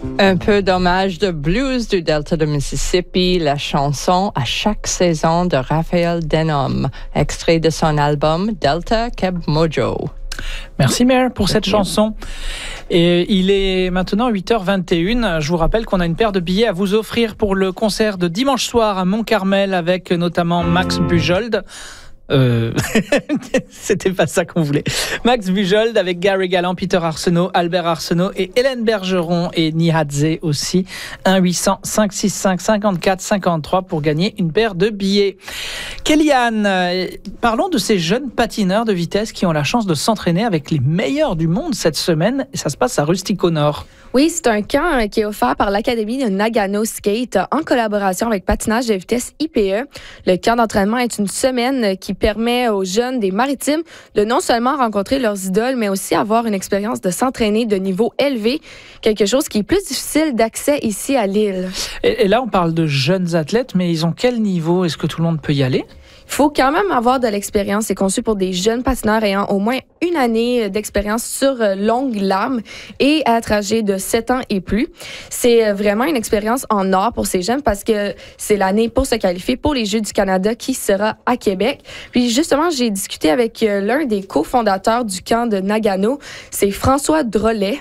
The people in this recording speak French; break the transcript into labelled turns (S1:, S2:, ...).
S1: Un peu d'hommage de blues du Delta de Mississippi, la chanson À chaque saison de Raphaël Denham, extrait de son album Delta Keb Mojo.
S2: Merci Mère pour cette chanson. Et il est maintenant 8h21. Je vous rappelle qu'on a une paire de billets à vous offrir pour le concert de dimanche soir à Mont-Carmel avec notamment Max Bujold. C'était pas ça qu'on voulait. Max Bujold avec Gary Galland, Peter Arsenault, Albert Arsenault et Hélène Bergeron et Nihadze aussi. 1-800-565-54-53 pour gagner une paire de billets. Kellyanne, parlons de ces jeunes patineurs de vitesse qui ont la chance de s'entraîner avec les meilleurs du monde cette semaine. Et ça se passe à Rustico Nord.
S3: Oui, c'est un camp qui est offert par l'Académie de Nagano Skate en collaboration avec Patinage de vitesse IPE. Le camp d'entraînement est une semaine qui permet aux jeunes des Maritimes de non seulement rencontrer leurs idoles, mais aussi avoir une expérience de s'entraîner de niveau élevé, quelque chose qui est plus difficile d'accès ici à l'île.
S2: Et là, on parle de jeunes athlètes, mais ils ont quel niveau? Est-ce que tout le monde peut y aller?
S3: Il faut quand même avoir de l'expérience. C'est conçu pour des jeunes patineurs ayant au moins une année d'expérience sur longue lame et à être âgés de 7 ans et plus. C'est vraiment une expérience en or pour ces jeunes parce que c'est l'année pour se qualifier pour les Jeux du Canada qui sera à Québec. Puis justement, j'ai discuté avec l'un des cofondateurs du camp de Nagano. C'est François Drolet.